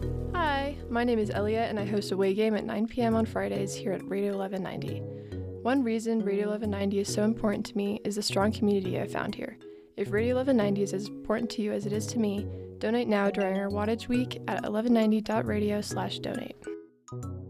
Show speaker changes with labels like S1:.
S1: Hi, my name is Elliot and I host Away Game at 9 p.m. on Fridays here at Radio 1190. One reason Radio 1190 is so important to me is the strong community I found here. If Radio 1190 is as important to you as it is to me, donate now during our Wattage Week at 1190.radio/donate.